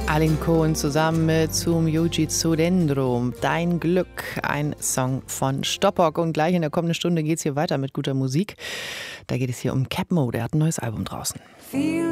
Alin Cohen zusammen mit Zum Jiu-Jitsu Dendro. Dein Glück, ein Song von Stoppock. Und gleich in der kommenden Stunde geht es hier weiter mit guter Musik. Da geht es hier um Capmo, der hat ein neues Album draußen.